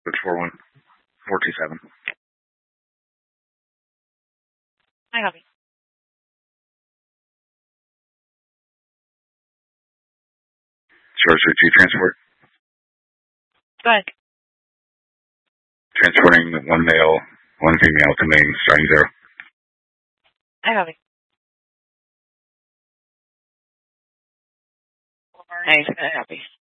Switch 41427. I copy. Charge 2 transport. Go ahead. Transporting 1 male, 1 female to main, starting 0. I copy. I copy.